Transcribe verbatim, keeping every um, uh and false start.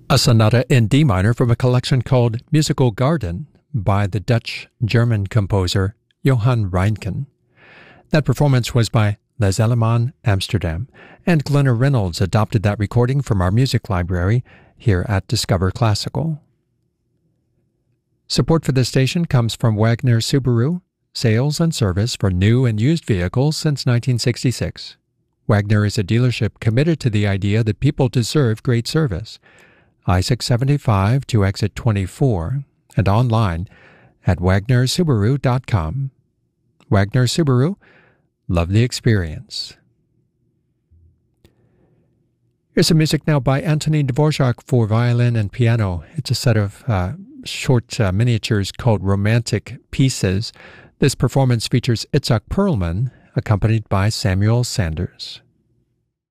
A sonata in D minor from a collection called Musical Garden by the Dutch-German composer Johan Reinken. That performance was by Les Allemands Amsterdam, and Glenna Reynolds adopted that recording from our music library here at Discover Classical. Support for this station comes from Wagner Subaru, sales and service for new and used vehicles since nineteen sixty-six. Wagner is a dealership committed to the idea that people deserve great service. I six seventy-five to exit twenty-four, and online at wagner subaru dot com. Wagner Subaru, love the experience. Here's some music now by Antonín Dvorak for violin and piano. It's a set of uh, short uh, miniatures called Romantic Pieces. This performance features Itzhak Perlman, accompanied by Samuel Sanders.